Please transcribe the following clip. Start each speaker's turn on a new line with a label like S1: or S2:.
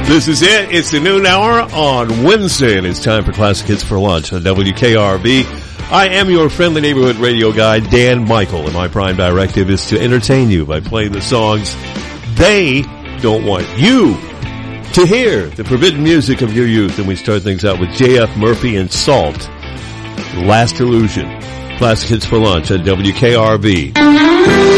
S1: This is it. It's the noon hour on Wednesday, and it's time for Classic Hits for Lunch on WKRB. I am your friendly neighborhood radio guy, Dan Michael, and my prime directive is to entertain you by playing the songs they don't want you to hear, the forbidden music of your youth. And we start things out with J.F. Murphy and Salt, Last Illusion. Classic Hits for Lunch on WKRB.